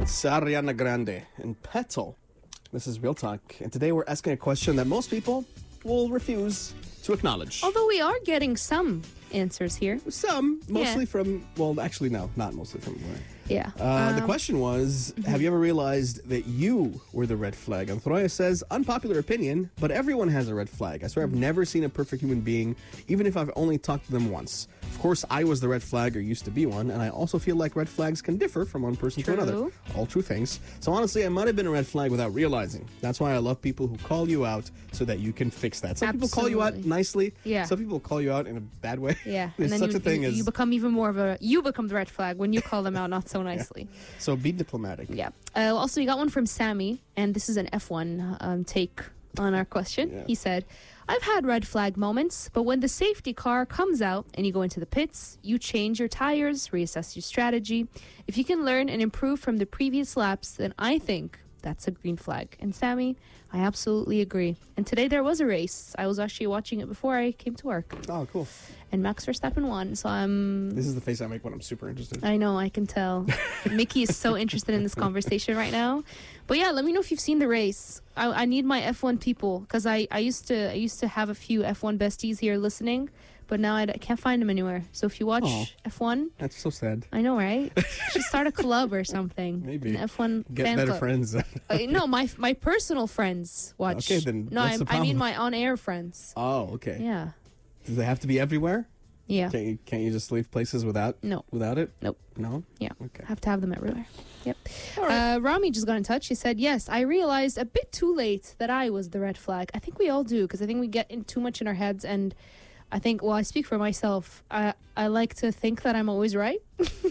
It's Ariana Grande and Petal. This is Real Talk, and today we're asking a question that most people will refuse to acknowledge. Although we are getting some answers here. Some, mostly from, well, actually, no, not mostly from where. Yeah. The question was, have you ever realized that you were the red flag? And Throya says, unpopular opinion, but everyone has a red flag. I swear I've never seen a perfect human being, even if I've only talked to them once. Of course, I was the red flag or used to be one, and I also feel like red flags can differ from one person to another. All true things. So honestly, I might have been a red flag without realizing. That's why I love people who call you out so that you can fix that. Some people call you out nicely. Yeah. Some people call you out in a bad way. Yeah. There's and then such a thing as... you become even more of a... You become the red flag when you call them out not so nicely. Yeah. So be diplomatic. Yeah. Also, you got one from Sammy, and this is an F1 take on our question. Yeah. He said, I've had red flag moments, but when the safety car comes out and you go into the pits, you change your tires, reassess your strategy. If you can learn and improve from the previous laps, then I think that's a green flag. And Sammy, I absolutely agree. And today there was a race. I was actually watching it before I came to work. Oh, cool. And Max Verstappen won, so I'm... This is the face I make when I'm super interested. I know, I can tell. Mickey is so interested in this conversation right now. But yeah, let me know if you've seen the race. I need my F1 people, because I used to have a few F1 besties here listening, but now I can't find them anywhere. So if you watch F1... That's so sad. I know, right? You should start a club or something. Maybe. An F1 Get fan better club. friends. No, my personal friends watch. Okay, then no, what's the problem? I mean my on-air friends. Oh, okay. Yeah. Does it have to be everywhere? Yeah. Can't you just leave places without it? Nope. No? Yeah. Okay. Have to have them everywhere. Yep. Right. Rami just got in touch. He said, yes, I realized a bit too late that I was the red flag. I think we all do, because I think we get in too much in our heads, and I think, well, I speak for myself. I like to think that I'm always right.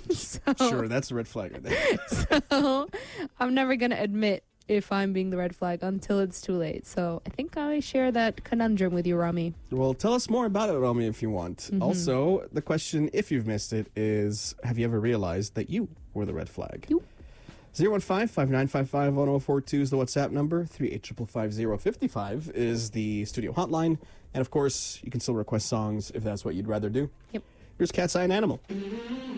Sure, that's a red flag right there. So I'm never going to admit if I'm being the red flag until it's too late. So I think I share that conundrum with you, Rami. Well, tell us more about it, Rami, if you want. Mm-hmm. Also, the question, if you've missed it, is have you ever realized that you were the red flag? You. 015-5955-1042 is the WhatsApp number. 3855055 is the studio hotline. And, of course, you can still request songs if that's what you'd rather do. Yep. Here's Cat's Eye and Animal.